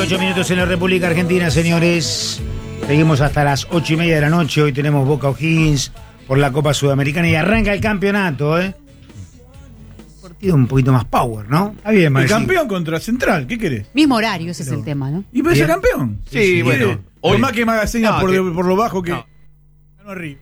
8 minutos en la República Argentina, señores. Seguimos hasta las 8:30 de la noche. Hoy tenemos Boca O'Higgins por la Copa Sudamericana y arranca el campeonato, Partido un poquito más power, ¿no? Está bien, el campeón contra Central, ¿qué querés? Mismo horario, ese es el tema, ¿no? ¿Y puede ser campeón? Sí, bueno. Por más que me haga señas por lo bajo que... No. Ganó arriba.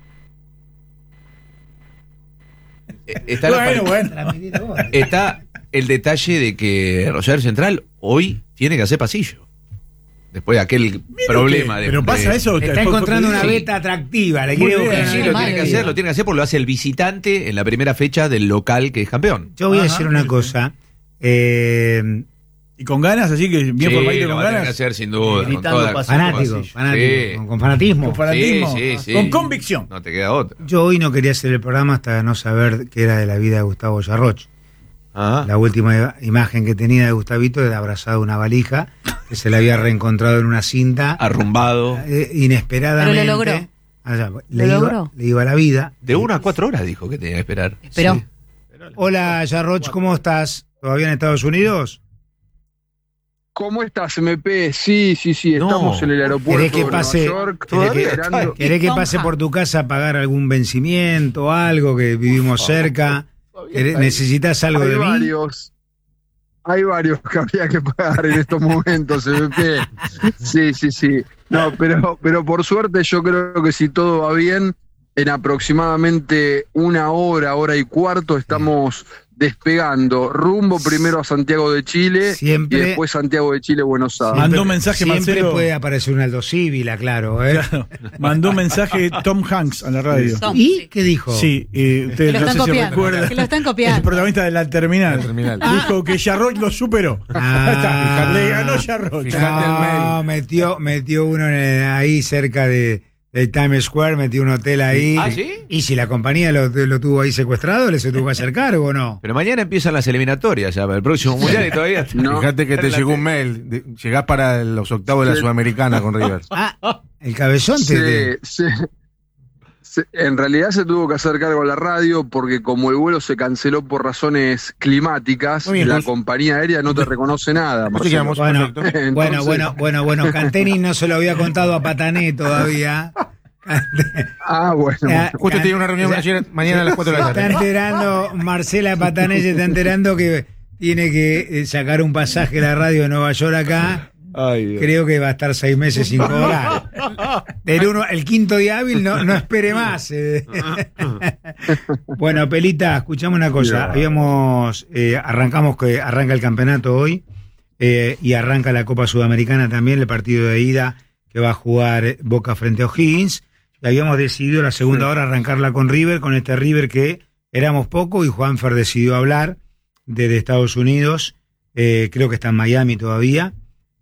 Está, está el detalle de que Rosario Central hoy tiene que hacer pasillo. Después de aquel problema. Pero pasa eso. Está encontrando una beta atractiva. Le quiere buscar. Sí, lo tiene que hacer porque lo hace el visitante en la primera fecha del local que es campeón. Yo voy a decir una cosa. Y con ganas, así que bien formadito con ganas. Tiene que hacer sin duda. Fanático, sí. con fanatismo. Con fanatismo. Sí. Con convicción. No te queda otra. Yo hoy no quería hacer el programa hasta no saber qué era de la vida de Gustavo Yarroch. Ah. La última imagen que tenía de Gustavito era abrazado a una valija que se le había reencontrado en una cinta. Arrumbado. Inesperadamente. Pero lo logró. Le iba la vida. De 1 a 4 horas dijo que tenía que esperar. Esperó. Sí. Hola, Yarroch, ¿cómo estás? ¿Todavía en Estados Unidos? ¿Cómo estás, MP? Sí, estamos en el aeropuerto de Nueva York. ¿Querés que pase por tu casa a pagar algún vencimiento, algo que vivimos cerca? ¿Necesitas algo de mí? Hay varios que habría que pagar en estos momentos, MP. Sí. No, pero por suerte yo creo que si todo va bien, en aproximadamente una hora y cuarto estamos despegando, rumbo primero a Santiago de Chile siempre, y después Santiago de Chile, Buenos Aires. Mandó un mensaje, siempre Marcelo. Puede aparecer un Aldo Civil, claro. Claro. Mandó un mensaje Tom Hanks a la radio. ¿Y qué dijo? Sí, ustedes que lo no están sé copiando. si recuerdan. Que lo están copiando. El protagonista de La Terminal. Dijo que Yarroch lo superó. Le ganó Yarroch. No, metió uno ahí cerca de Times Square, metió un hotel ahí. ¿Ah, sí? Y si la compañía lo tuvo ahí secuestrado, ¿le se tuvo que hacer cargo o no? Pero mañana empiezan las eliminatorias ya para el próximo mundial y todavía. No. Fíjate que te llegó un mail. Llegás para los octavos de la Sudamericana con River. El cabezón Sí. En realidad se tuvo que hacer cargo a la radio porque como el vuelo se canceló por razones climáticas, Muy bien, la compañía aérea no te reconoce nada, Marcelo. Bueno, Canteni no se lo había contado a Patané todavía. Bueno. Justo tenía una reunión mañana a las 4 de la Está tarde. enterando, Marcela Patané se está enterando que tiene que sacar un pasaje a la radio de Nueva York acá. Ay, Dios. Creo que va a estar 6 meses sin cobrar. El quinto día hábil no espere más. Bueno, Pelita, escuchamos una cosa. Arrancamos que arranca el campeonato hoy y arranca la Copa Sudamericana también, el partido de ida que va a jugar Boca frente a O'Higgins. Y habíamos decidido la segunda hora arrancarla con River, con este River que éramos poco y Juanfer decidió hablar desde Estados Unidos. Creo que está en Miami todavía.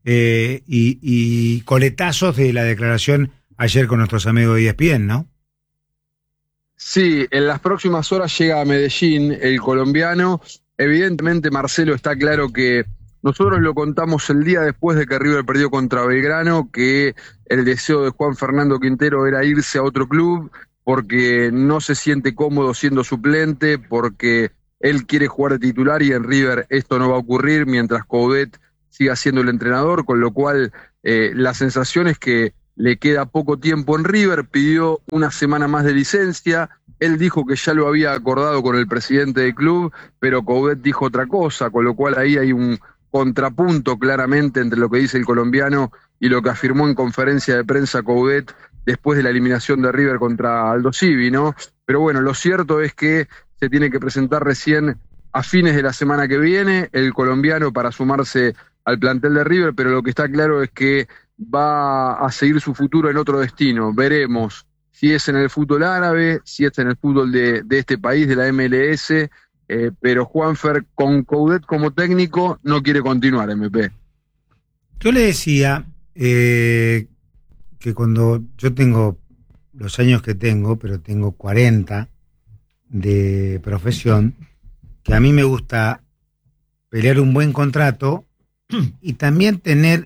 Y coletazos de la declaración ayer con nuestros amigos de ESPN, ¿no? Sí, en las próximas horas llega a Medellín el colombiano. Evidentemente, Marcelo, está claro que nosotros lo contamos el día después de que River perdió contra Belgrano, que el deseo de Juan Fernando Quintero era irse a otro club porque no se siente cómodo siendo suplente, porque él quiere jugar de titular y en River esto no va a ocurrir mientras Coudet siga siendo el entrenador, con lo cual la sensación es que le queda poco tiempo en River, pidió una semana más de licencia, él dijo que ya lo había acordado con el presidente del club, pero Coudet dijo otra cosa, con lo cual ahí hay un contrapunto claramente entre lo que dice el colombiano y lo que afirmó en conferencia de prensa Coudet después de la eliminación de River contra Aldo Civi, ¿no? Pero bueno, lo cierto es que se tiene que presentar recién a fines de la semana que viene el colombiano para sumarse al plantel de River, pero lo que está claro es que va a seguir su futuro en otro destino. Veremos si es en el fútbol árabe, si es en el fútbol de este país, de la MLS, pero Juanfer con Coudet como técnico no quiere continuar, MP. Yo le decía que cuando yo tengo los años que tengo, pero tengo 40 de profesión, que a mí me gusta pelear un buen contrato y también tener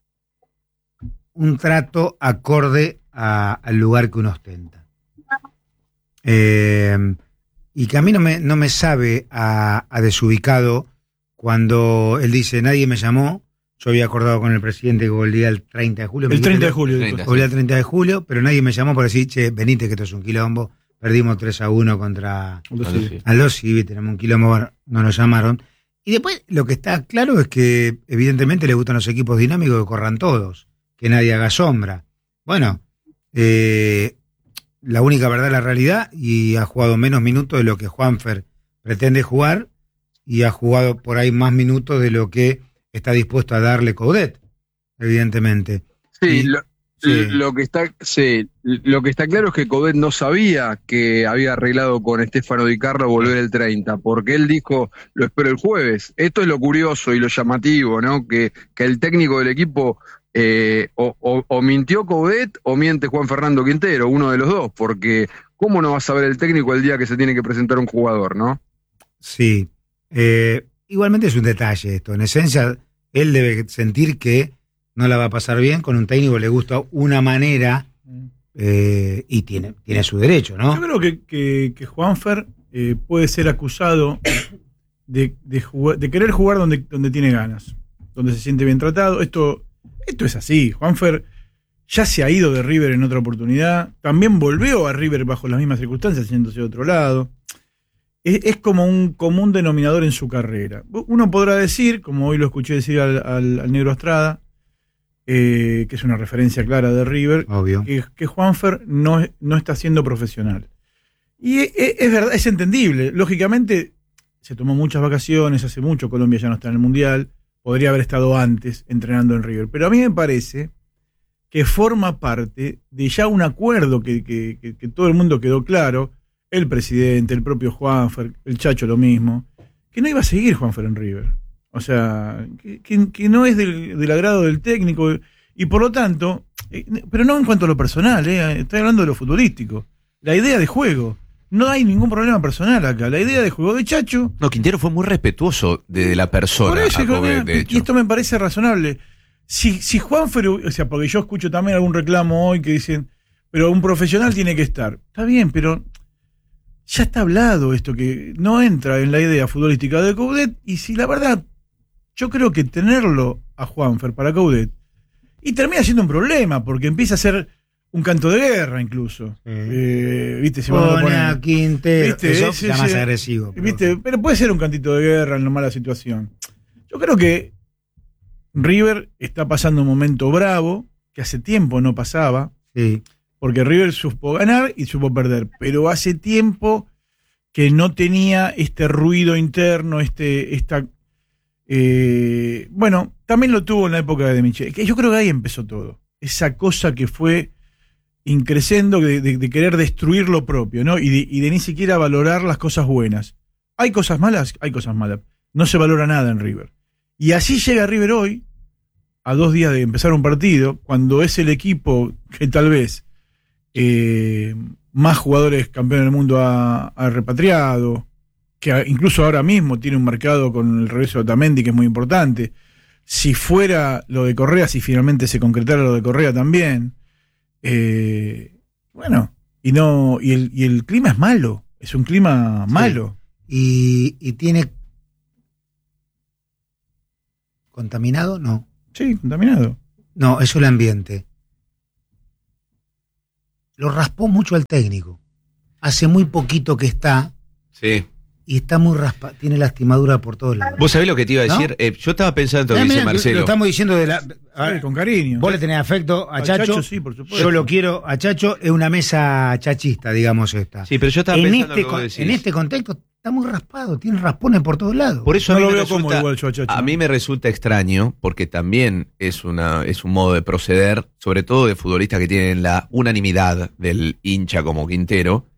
un trato acorde al lugar que uno ostenta. Y que a mí no me sabe a desubicado cuando él dice nadie me llamó, Yo había acordado con el presidente que volvía el 30 de julio. El 30 de julio. Volvía el 30 de julio, pero nadie me llamó para decir, che, venite que esto es un quilombo. Perdimos 3-1 contra Aldo Civi, tenemos un quilombo, bueno, no nos llamaron. Y después lo que está claro es que evidentemente le gustan los equipos dinámicos que corran todos, que nadie haga sombra. Bueno, la única verdad es la realidad, y ha jugado menos minutos de lo que Juanfer pretende jugar, y ha jugado por ahí más minutos de lo que está dispuesto a darle Coudet, evidentemente. Sí, lo que está claro es que Coudet no sabía que había arreglado con Stefano Di Carlo volver el 30, porque él dijo, lo espero el jueves. Esto es lo curioso y lo llamativo, ¿no? Que el técnico del equipo o mintió Coudet o miente Juan Fernando Quintero, uno de los dos, porque ¿cómo no va a saber el técnico el día que se tiene que presentar un jugador, no? Sí. Igualmente es un detalle esto. En esencia, él debe sentir que no la va a pasar bien con un técnico que le gusta una manera y tiene su derecho, ¿no? Yo creo que Juanfer puede ser acusado de querer jugar donde tiene ganas, donde se siente bien tratado. Esto es así. Juanfer ya se ha ido de River en otra oportunidad, también volvió a River bajo las mismas circunstancias, yéndose de otro lado. Es como un común denominador en su carrera. Uno podrá decir, como hoy lo escuché decir al Negro Estrada, que es una referencia clara de River, obvio, que Juanfer no está siendo profesional. Y es verdad, es entendible. Lógicamente, se tomó muchas vacaciones, hace mucho Colombia ya no está en el Mundial, podría haber estado antes entrenando en River. Pero a mí me parece que forma parte de ya un acuerdo que todo el mundo quedó claro, el presidente, el propio Juanfer, el Chacho lo mismo, que no iba a seguir Juanfer en River. O sea, que no es del agrado del técnico, y por lo tanto, pero no en cuanto a lo personal, estoy hablando de lo futbolístico, la idea de juego. No hay ningún problema personal acá. La idea de juego de Chacho... No, Quintero fue muy respetuoso de la persona. Por eso, de hecho. Y esto me parece razonable. Si Juanfer, o sea, porque yo escucho también algún reclamo hoy que dicen, pero un profesional tiene que estar. Está bien, pero ya está hablado esto, que no entra en la idea futbolística de Coudet, y si la verdad, yo creo que tenerlo a Juanfer para Coudet, y termina siendo un problema, porque empieza a ser un canto de guerra incluso. ¿Viste? Si pone a Quintero, ¿viste? Eso ya más agresivo. ¿Viste? Pero puede ser un cantito de guerra en la mala situación. Yo creo que River está pasando un momento bravo, que hace tiempo no pasaba, sí, porque River supo ganar y supo perder, pero hace tiempo que no tenía este ruido interno, bueno, también lo tuvo en la época de Michel, que yo creo que ahí empezó todo, esa cosa que fue increciendo de querer destruir lo propio, ¿no? Y de ni siquiera valorar las cosas buenas. Hay cosas malas, no se valora nada en River. Y así llega River hoy, a 2 días de empezar un partido, cuando es el equipo que tal vez más jugadores campeones del mundo ha repatriado, que incluso ahora mismo tiene un mercado con el regreso de Otamendi que es muy importante. Si fuera lo de Correa, si finalmente se concretara lo de Correa también, bueno, y el clima es malo, es un clima malo. Sí. Y tiene ¿contaminado? No. Sí, contaminado. No, eso es el ambiente. Lo raspó mucho al técnico. Hace muy poquito que está. Sí. Y está muy raspado. Tiene lastimadura por todos lados. ¿Vos sabés lo que te iba a decir? ¿No? Yo estaba pensando en lo que dice Marcelo. Lo estamos diciendo de la... Sí, con cariño. Vos le tenés afecto a Chacho. Sí, por supuesto. Yo lo quiero a Chacho. Es una mesa chachista, digamos esta. Sí, pero yo estaba pensando en lo que vos decís. En este contexto está muy raspado. Tiene raspones por todos lados. Por eso no lo veo como igual yo a Chacho. A mí me resulta extraño, porque también es un modo de proceder, sobre todo de futbolistas que tienen la unanimidad del hincha como Quintero,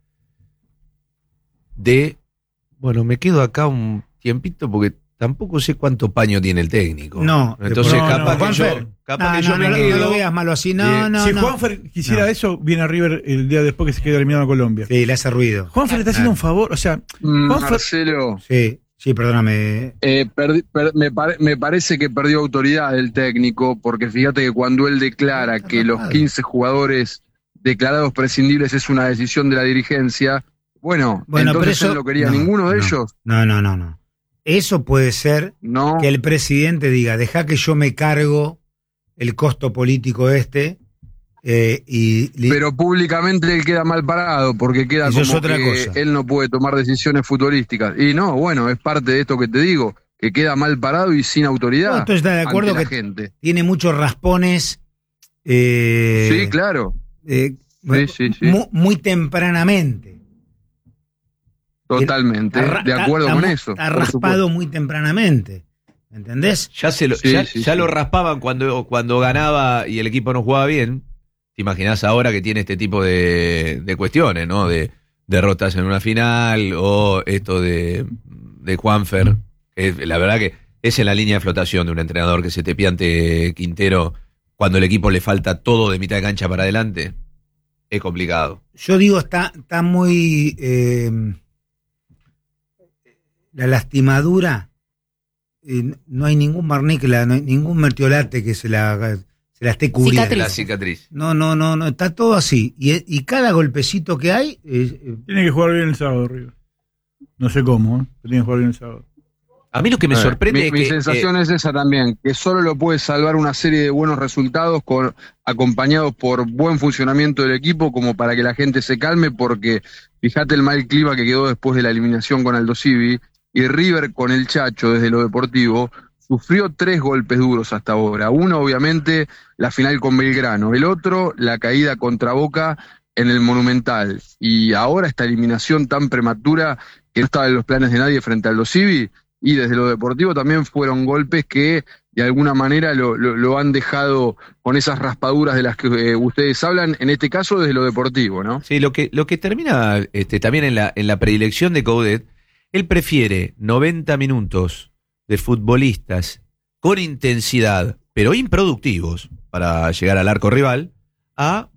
bueno, me quedo acá un tiempito porque tampoco sé cuánto paño tiene el técnico. No. Entonces capaz que yo me quedo. No lo veas malo así. No. Si Juanfer quisiera eso, viene a River el día después que se queda eliminado a Colombia. Sí, le hace ruido. Juanfer le está haciendo un favor, o sea... Marcelo. Sí, perdóname. Me parece que perdió autoridad el técnico, porque fíjate que cuando él declara que los 15 jugadores declarados prescindibles es una decisión de la dirigencia... Bueno, entonces él no quería ninguno de ellos. No. eso puede ser No, que el presidente diga, deja que yo me cargo el costo político pero públicamente él queda mal parado porque queda Eso es como otra que cosa. él no puede tomar decisiones futbolísticas. Y no, bueno, es parte de esto que te digo, que queda mal parado y sin autoridad. Entonces está de acuerdo ante la que gente. tiene muchos raspones. Sí, claro. Sí. Muy tempranamente. Totalmente. De acuerdo con eso. Está por raspado supuesto. muy tempranamente. ¿Entendés? Ya lo raspaban cuando ganaba y el equipo no jugaba bien. Te imaginás ahora que tiene este tipo de cuestiones, ¿no? De derrotas en una final o esto de Juanfer. La verdad que es en la línea de flotación de un entrenador que se te piante Quintero cuando el equipo le falta todo de mitad de cancha para adelante. Es complicado. Yo digo, está muy... la lastimadura, no hay ningún barníquela, no hay ningún mertiolate que se la esté cubriendo. La cicatriz. No, está todo así. Y cada golpecito que hay... Tiene que jugar bien el sábado, River. No sé cómo, pero tiene que jugar bien el sábado. A mí lo que me sorprende es que... Mi sensación es esa también, que solo lo puede salvar una serie de buenos resultados acompañados por buen funcionamiento del equipo, como para que la gente se calme, porque fíjate el mal clima que quedó después de la eliminación con Aldosivi, y River con el Chacho desde lo deportivo sufrió 3 golpes duros hasta ahora. Uno, obviamente, la final con Belgrano. El otro, la caída contra Boca en el Monumental. Y ahora esta eliminación tan prematura que no estaba en los planes de nadie frente al Aldosivi. Y desde lo deportivo también fueron golpes que de alguna manera lo han dejado con esas raspaduras de las que ustedes hablan, en este caso desde lo deportivo, ¿no? Sí, lo que termina también en la predilección de Coudet, él prefiere 90 minutos de futbolistas con intensidad, pero improductivos para llegar al arco rival, a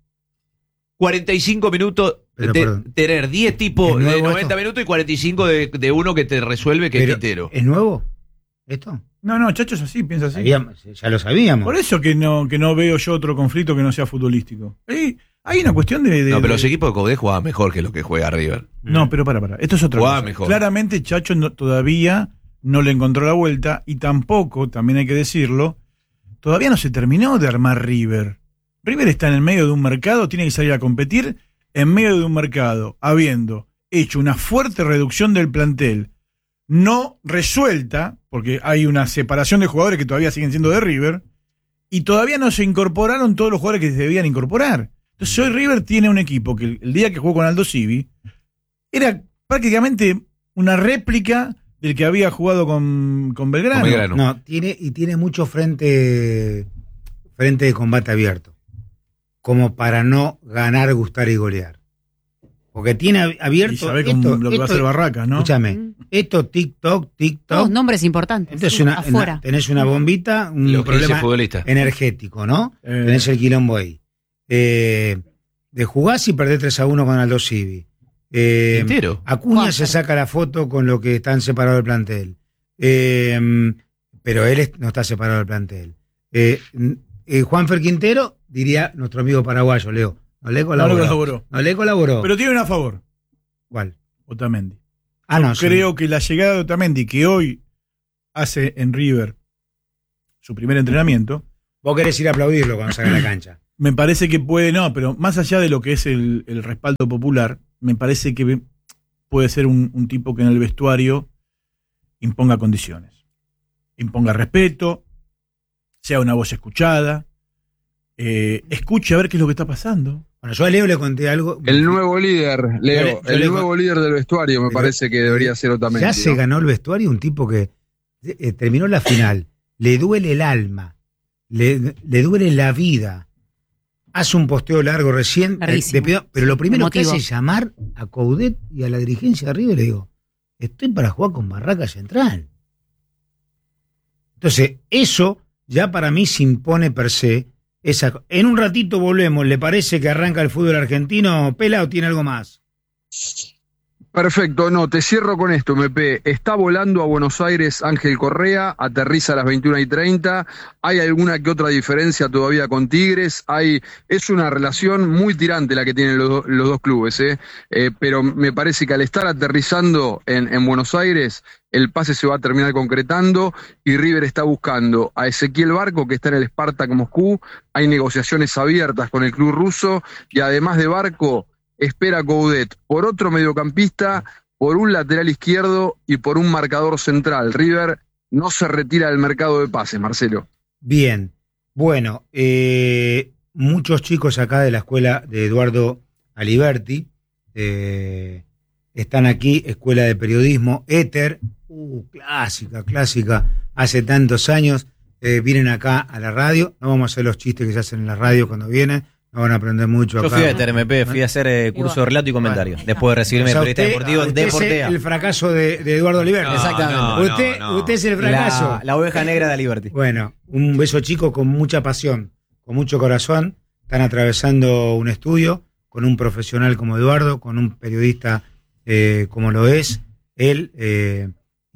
45 minutos tener 10 tipos de 90 minutos y 45 de uno que te resuelve, que es Quintero. ¿Es nuevo esto? No, Chacho es así, piensa así. Ya lo sabíamos. Por eso que no veo yo otro conflicto que no sea futbolístico. Hay una cuestión de... No, pero los equipos de Coudet jugaban mejor que lo que juega River. No, pero para. Esto es otra Jugaba cosa. mejor. Claramente Chacho todavía no le encontró la vuelta y tampoco, también hay que decirlo, todavía no se terminó de armar River. River está en el medio de un mercado, tiene que salir a competir en medio de un mercado, habiendo hecho una fuerte reducción del plantel, no resuelta, porque hay una separación de jugadores que todavía siguen siendo de River, y todavía no se incorporaron todos los jugadores que se debían incorporar. Entonces hoy River tiene un equipo que el día que jugó con Aldosivi era prácticamente una réplica del que había jugado con Belgrano. No, tiene mucho frente de combate abierto, como para no ganar, gustar y golear. Porque tiene abierto... Y sabe lo que va a hacer Barracas, ¿no? Escúchame, esto TikTok... Todos nombres importantes. Esto es afuera. Tenés una bombita, un problema energético, ¿no? Tenés el quilombo ahí. De jugás y perdés 3-1 con Aldosivi. Acuña se saca la foto con lo que están separados del plantel. Pero él no está separado del plantel. Juanfer Quintero, diría nuestro amigo paraguayo, Leo. No le colaboró. Pero tiene una a favor. ¿Cuál? Otamendi. Creo que la llegada de Otamendi, que hoy hace en River su primer entrenamiento. Vos querés ir a aplaudirlo cuando salga a la cancha. Me parece que puede, pero más allá de lo que es el respaldo popular, me parece que puede ser un tipo que en el vestuario imponga condiciones, imponga respeto, sea una voz escuchada, escuche a ver qué es lo que está pasando. Bueno, yo a Leo le conté algo. El nuevo líder, Leo, nuevo líder del vestuario me parece que debería ser Otamendi. Ya se ganó el vestuario un tipo que terminó la final, le duele el alma, le duele la vida. Hace un posteo largo recién, pero lo primero que hace es llamar a Coudet y a la dirigencia de River y le digo, estoy para jugar con Barraca Central. Entonces, eso ya para mí se impone per se. En un ratito volvemos. ¿Le parece que arranca el fútbol argentino, Pela, o tiene algo más? Perfecto, no, te cierro con esto, MP. Está volando a Buenos Aires Ángel Correa, aterriza a las 21:30. ¿Hay alguna que otra diferencia todavía con Tigres? Es una relación muy tirante la que tienen los dos clubes, pero me parece que al estar aterrizando en Buenos Aires, el pase se va a terminar concretando y River está buscando a Ezequiel Barco, que está en el Spartak Moscú. Hay negociaciones abiertas con el club ruso y además de Barco, espera Coudet por otro mediocampista, por un lateral izquierdo y por un marcador central. River no se retira del mercado de pases, Marcelo. Bien, bueno, muchos chicos acá de la escuela de Eduardo Aliberti están aquí, Escuela de Periodismo, Éter, clásica, hace tantos años, vienen acá a la radio, no vamos a hacer los chistes que se hacen en la radio cuando vienen, no van a aprender mucho acá. Yo fui a Éter, MP, fui a hacer curso de relato y comentario, después de recibirme de periodista deportivo de Portea. Es el fracaso de Eduardo Aliberti. Exactamente. Usted es el fracaso. La oveja negra de Aliberti. Bueno, un beso chico con mucha pasión, con mucho corazón, están atravesando un estudio con un profesional como Eduardo, con un periodista como lo es él,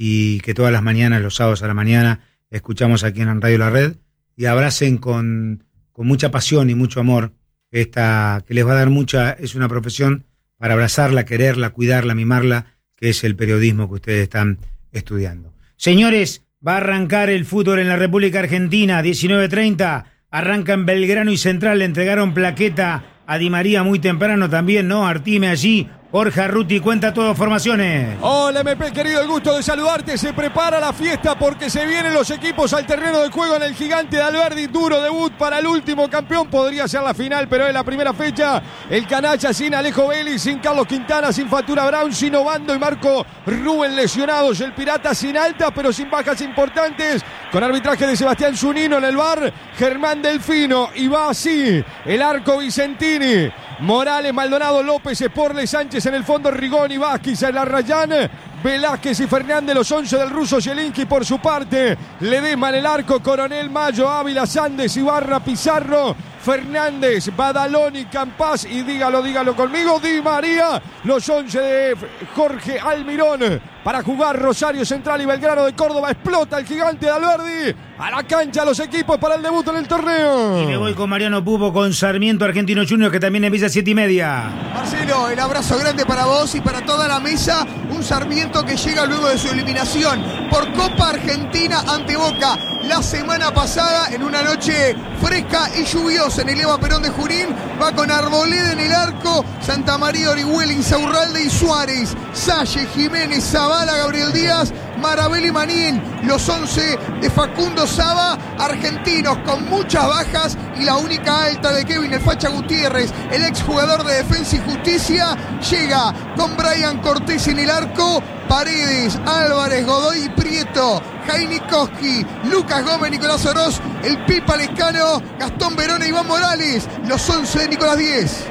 y que todas las mañanas, los sábados a la mañana, escuchamos aquí en Radio La Red, y abracen con mucha pasión y mucho amor esta que les va a dar mucha, es una profesión para abrazarla, quererla, cuidarla, mimarla, que es el periodismo que ustedes están estudiando. Señores, va a arrancar el fútbol en la República Argentina, 19:30, arranca en Belgrano y Central, le entregaron plaqueta a Di María muy temprano también, ¿no? Artime allí, Jorge Arruti cuenta todo, formaciones. Hola MP, querido, el gusto de saludarte. Se prepara la fiesta porque se vienen los equipos al terreno de juego en el Gigante de Alberdi. Duro debut para el último campeón. Podría ser la final, pero es la primera fecha. El canalla sin Alejo Vélez, sin Carlos Quintana, sin Fatura Brown, sin Obando y Marco Rubén lesionados. El Pirata sin alta, pero sin bajas importantes. Con arbitraje de Sebastián Zunino en el VAR. Germán Delfino. Y va así el arco Vicentini. Morales, Maldonado, López, Esporle, Sánchez en el fondo, Rigoni, Vázquez, El Arrayán, Velázquez y Fernández, los 11 del ruso Zielinski por su parte, Ledesma en el arco, Coronel, Mayo, Ávila, Sandes, Ibarra, Pizarro, Fernández, Badaloni, Campás y dígalo conmigo, Di María, los 11 de Jorge Almirón para jugar Rosario Central y Belgrano de Córdoba. Explota el Gigante de Alberdi, a la cancha los equipos para el debut en el torneo. Y me voy con Mariano Pupo, con Sarmiento Argentino Juniors, que también empieza a 7:30. Marcelo, el abrazo grande para vos y para toda la mesa. Un Sarmiento que llega luego de su eliminación por Copa Argentina ante Boca la semana pasada en una noche fresca y lluviosa en el Eva Perón de Junín. Va con Arboleda en el arco, Santa María, Orihuela, Insaurralde y Suárez, Salle, Jiménez, Zavala, Gabriel Díaz, Marabel y Manín, los 11 de Facundo Saba, argentinos con muchas bajas y la única alta de Kevin el Facha Gutiérrez, el exjugador de Defensa y Justicia, llega con Brian Cortés en el arco, Paredes, Álvarez, Godoy y Prieto, Jaime Koski, Lucas Gómez, Nicolás Oroz, el Pipa Lescano, Gastón Verona, Iván Morales, los 11 de Nicolás Díez.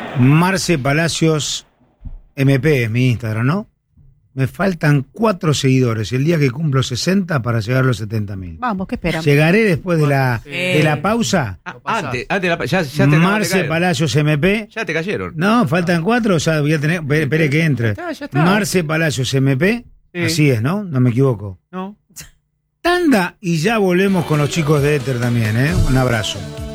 Marce Palacios MP es mi Instagram, ¿no? Me faltan 4 seguidores el día que cumplo 60 para llegar a los 70.000. Vamos, ¿qué esperamos? Llegaré después de la pausa. Antes ya te Marce Palacios MP. Ya te cayeron. No, faltan 4, o sea, voy a tener. Espere que entre. Ya está. Marce Palacios MP. Sí. Así es, ¿no? No me equivoco. No. Tanda y ya volvemos con los chicos de Éter también, ¿eh? Un abrazo.